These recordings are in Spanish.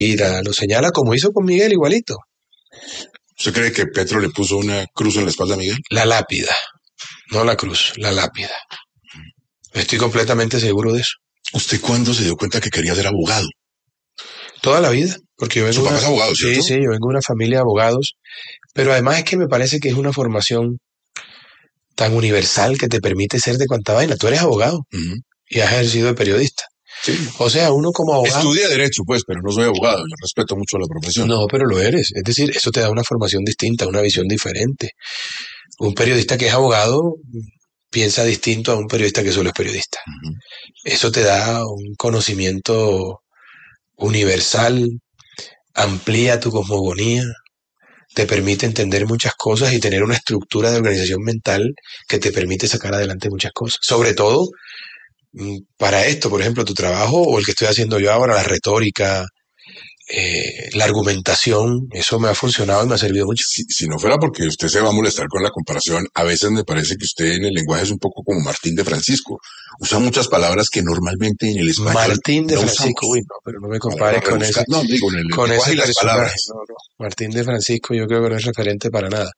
lo señala como hizo con Miguel igualito. ¿Usted cree que Petro le puso una cruz en la espalda a Miguel? La lápida, no la cruz, la lápida. Estoy completamente seguro de eso. ¿Usted cuándo se dio cuenta que quería ser abogado? Toda la vida, porque yo vengo Su papá es abogado, ¿cierto? Sí, yo vengo de una familia de abogados, pero además es que me parece que es una formación tan universal que te permite ser de cuanta vaina. Tú eres abogado y has ejercido de periodista. Sí. O sea, uno como abogado... Estudié Derecho, pues, pero no soy abogado. Yo respeto mucho la profesión. No, pero lo eres. Es decir, eso te da una formación distinta, una visión diferente. Un periodista que es abogado piensa distinto a un periodista que solo es periodista. Eso te da un conocimiento universal, amplía tu cosmogonía, te permite entender muchas cosas y tener una estructura de organización mental que te permite sacar adelante muchas cosas. Sobre todo para esto, por ejemplo, tu trabajo o el que estoy haciendo yo ahora, la retórica, la argumentación, eso me ha funcionado y me ha servido mucho. Si no fuera porque usted se va a molestar con la comparación, a veces me parece que usted en el lenguaje es un poco como Martín de Francisco. Usa muchas palabras que normalmente en el español Martín de no Francisco, usamos. uy, no, pero no me compares con ese. No, digo, en el con lenguaje ese y las personaje. palabras. No. Martín de Francisco yo creo que no es referente para nada.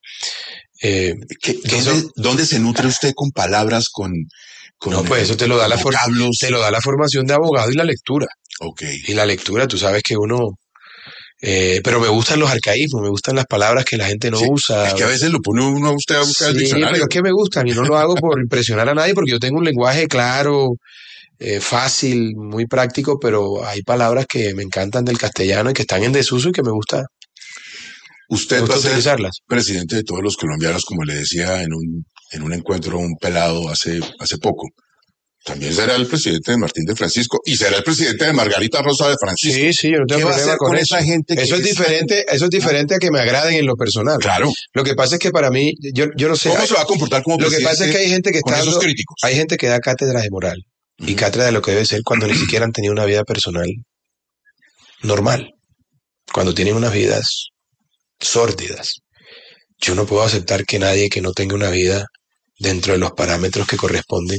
¿Dónde se nutre usted con palabras, con no, pues eso te lo da la formación de abogado y la lectura. Okay. Y la lectura, tú sabes que uno... pero me gustan los arcaísmos, me gustan las palabras que la gente no usa. Es que a veces lo pone uno a usted a buscar el diccionario. Pero es que me gustan y no lo hago por impresionar a nadie porque yo tengo un lenguaje claro, fácil, muy práctico, pero hay palabras que me encantan del castellano y que están en desuso y que me gusta. Usted va a ser presidente de todos los colombianos, como le decía en un encuentro un pelado hace poco. También será el presidente de Martín de Francisco y será el presidente de Margarita Rosa de Francisco. Sí, yo no tengo problema con eso. Esa gente eso es diferente a que me agraden en lo personal. Claro. Lo que pasa es que para mí, yo no sé. ¿Cómo se va a comportar como presidente? Lo que pasa es que hay gente que está esos críticos. Hay gente que da cátedra de moral y cátedra de lo que debe ser cuando ni siquiera han tenido una vida personal normal. Cuando tienen unas vidas sórdidas. Yo no puedo aceptar que nadie que no tenga una vida dentro de los parámetros que corresponden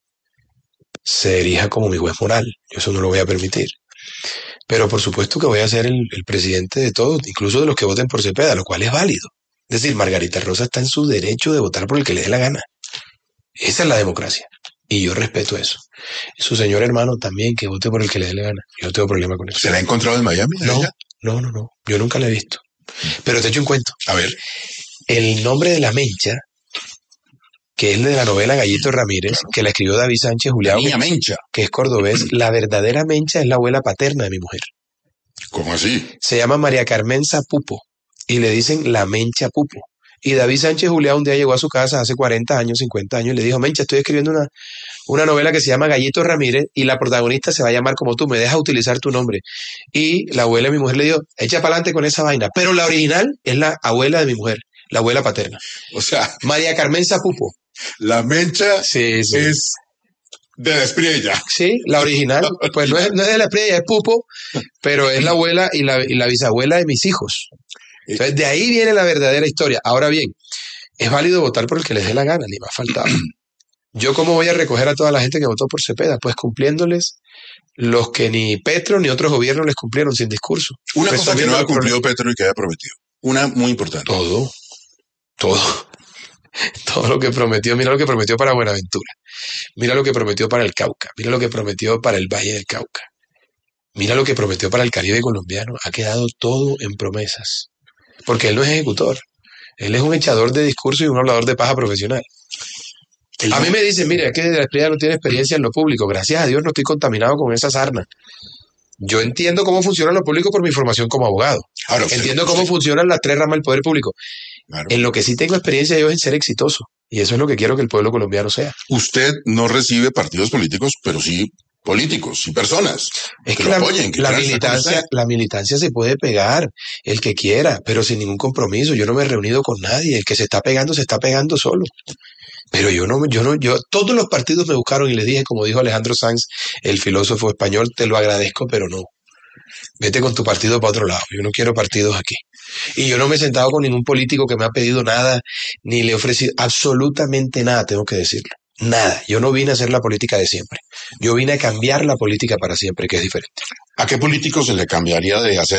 se erija como mi juez moral. Yo eso no lo voy a permitir. Pero por supuesto que voy a ser el presidente de todos, incluso de los que voten por Cepeda, lo cual es válido. Es decir, Margarita Rosa está en su derecho de votar por el que le dé la gana. Esa es la democracia. Y yo respeto eso. Su señor hermano también, que vote por el que le dé la gana. Yo no tengo problema con eso. ¿Se la ha encontrado en Miami? No. Yo nunca la he visto. Pero te echo un cuento. A ver. El nombre de la Mencha, que es de la novela Gallito Ramírez, que la escribió David Sánchez Julián, Mencha, que es cordobés, la verdadera Mencha es la abuela paterna de mi mujer. ¿Cómo así? Se llama María Carmen Pupo y le dicen la Mencha Pupo. Y David Sánchez Julián un día llegó a su casa hace 40 años, 50 años, y le dijo: Mencha, estoy escribiendo una novela que se llama Gallito Ramírez y la protagonista se va a llamar como tú, me dejas utilizar tu nombre. Y la abuela de mi mujer le dijo: echa para adelante con esa vaina. Pero la original es la abuela de mi mujer, la abuela paterna. O sea, María Carmen Pupo. La Mencha sí. es de la Espriella. Sí, la original, pues no es de la Espriella, es Pupo, pero es la abuela y la bisabuela de mis hijos. Entonces, de ahí viene la verdadera historia. Ahora bien, es válido votar por el que les dé la gana, ni más faltaba. ¿Yo cómo voy a recoger a toda la gente que votó por Cepeda? Pues cumpliéndoles los que ni Petro ni otros gobiernos les cumplieron sin discurso. Una cosa que no ha cumplido Petro y que haya prometido. Una muy importante. Todo lo que prometió. Mira lo que prometió para Buenaventura. Mira lo que prometió para el Cauca. Mira lo que prometió para el Valle del Cauca. Mira lo que prometió para el Caribe colombiano. Ha quedado todo en promesas. Porque él no es ejecutor. Él es un echador de discurso y un hablador de paja profesional. A mí me dicen: mire, es que la Espriella no tiene experiencia en lo público. Gracias a Dios no estoy contaminado con esa sarna. Yo entiendo cómo funciona lo público por mi formación como abogado. Entiendo cómo funcionan las tres ramas del poder público. Claro. En lo que sí tengo experiencia yo es en ser exitoso. Y eso es lo que quiero que el pueblo colombiano sea. Usted no recibe partidos políticos, pero sí políticos y personas es que la militancia se puede pegar, el que quiera, pero sin ningún compromiso. Yo no me he reunido con nadie. El que se está pegando solo. Pero yo todos los partidos me buscaron y les dije, como dijo Alejandro Sanz, el filósofo español: te lo agradezco, pero no. Vete con tu partido para otro lado. Yo no quiero partidos aquí. Y yo no me he sentado con ningún político que me ha pedido nada, ni le he ofrecido absolutamente nada, tengo que decirlo. Nada. Yo no vine a hacer la política de siempre. Yo vine a cambiar la política para siempre, que es diferente. ¿A qué político se le cambiaría de hacer